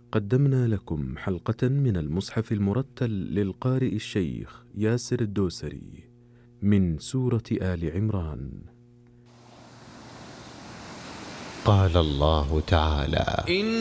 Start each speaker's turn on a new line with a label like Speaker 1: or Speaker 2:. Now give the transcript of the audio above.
Speaker 1: قدمنا لكم حلقة من المصحف المرتل للقارئ الشيخ ياسر الدوسري من سورة آل عمران.
Speaker 2: قال الله تعالى: